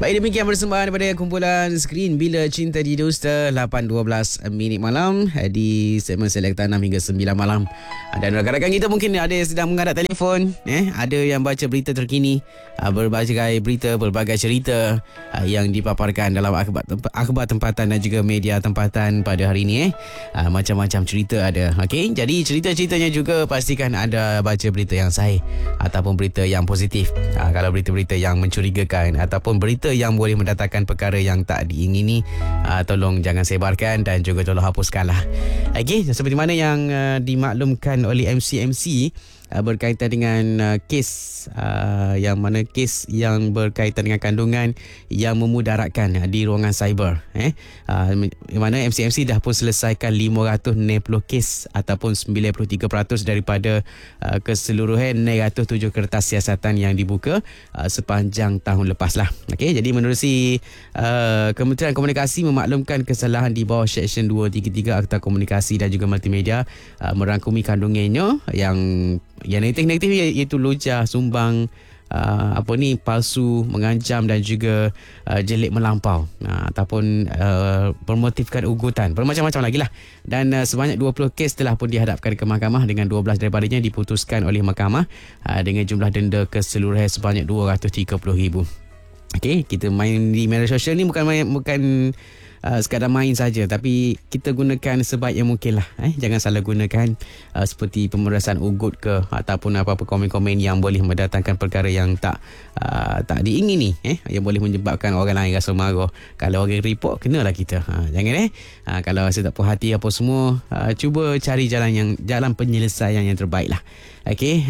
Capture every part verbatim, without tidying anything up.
Baik, demikian persembahan daripada kumpulan skrin Bila Cinta di Dusta lapan dua belas minit malam di segmen Selekta enam hingga sembilan malam. Dan rakan-rakan kita mungkin ada yang sedang mengadap telefon, eh, ada yang baca berita terkini, berbagai berita, berbagai cerita yang dipaparkan dalam akhbar, akhbar tempatan dan juga media tempatan pada hari ini. Eh. Macam-macam cerita ada. Okey, jadi cerita-ceritanya juga pastikan ada baca berita yang sahih ataupun berita yang positif. Kalau berita-berita yang mencurigakan ataupun berita yang boleh mendatangkan perkara yang tak diingini, uh, tolong jangan sebarkan dan juga tolong hapuskanlah. Okey, seperti mana yang uh, dimaklumkan oleh M C M C uh, berkaitan dengan uh, kes uh, yang mana kes yang berkaitan dengan kandungan yang memudaratkan uh, di ruangan cyber, eh uh, mana M C M C dah pun selesaikan lima ratus enam puluh kes ataupun sembilan puluh tiga peratus daripada uh, keseluruhan enam ratus tujuh kertas siasatan yang dibuka uh, sepanjang tahun lepas lah. Okey, jadi menerusi uh, Kementerian Komunikasi memaklumkan kesalahan di bawah Seksyen dua tiga tiga Akta Komunikasi dan juga Multimedia uh, merangkumi kandungannya yang yang negatif-negatif iaitu lojah, sumbang, Uh, apa ni, palsu, mengancam dan juga uh, jelik melampau, uh, ataupun uh, bermotifkan ugutan, bermacam-macam lagi lah. Dan uh, sebanyak dua puluh kes telah pun dihadapkan ke mahkamah dengan dua belas daripadanya diputuskan oleh mahkamah uh, dengan jumlah denda keseluruhan sebanyak dua ratus tiga puluh ribu. Okey, kita main di media sosial ni bukan main, bukan Uh, sekadar main saja, tapi kita gunakan sebaik yang mungkin lah, eh? Jangan salah gunakan uh, seperti pemerasan ugut ke ataupun apa-apa komen-komen yang boleh mendatangkan perkara yang tak uh, tak diingini, eh? Yang boleh menyebabkan orang lain rasa marah. Kalau orang report, kenalah kita, ha, jangan eh ha, kalau rasa tak puas hati apa semua, uh, cuba cari jalan yang jalan penyelesaian yang terbaik lah. Okey,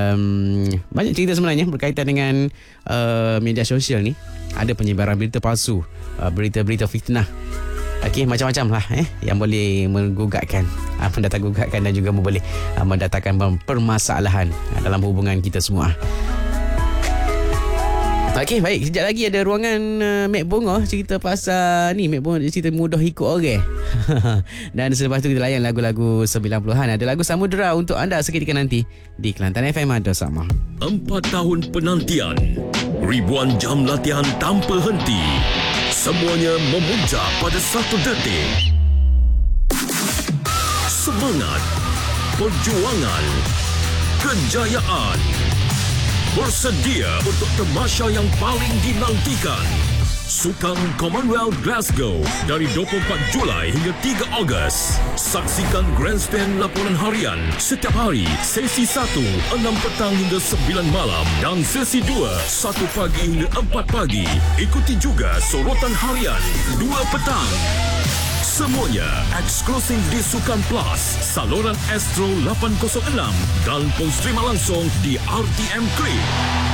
um, banyak cerita sebenarnya berkaitan dengan uh, media sosial ni. Ada penyebaran berita palsu, uh, berita-berita fitnah. Okey, macam-macam lah, eh, yang boleh menggugatkan, uh, mendatang gugatkan dan juga boleh uh, mendatangkan permasalahan uh, dalam hubungan kita semua. Okey, baik. Sekejap lagi ada ruangan uh, Mek Bongo cerita pasal ni. Mek Bongo cerita mudah ikut orang. Dan selepas tu kita layan lagu-lagu sembilan puluhan. Ada lagu Samudera untuk anda seketika nanti di Kelantan F M Ada Sama. Empat tahun penantian, ribuan jam latihan tanpa henti, semuanya memuncak pada satu detik. Semangat, perjuangan, kejayaan. Bersedia untuk tamasya yang paling dinantikan. Sukan Commonwealth Glasgow dari dua puluh empat Julai hingga tiga Ogos. Saksikan Grandstand laporan harian setiap hari, sesi satu, enam petang hingga sembilan malam dan sesi dua, satu pagi hingga empat pagi. Ikuti juga sorotan harian dua petang. Semuanya eksklusif di Sukan Plus, saluran Astro lapan kosong enam dan pun streama langsung di R T M Klik.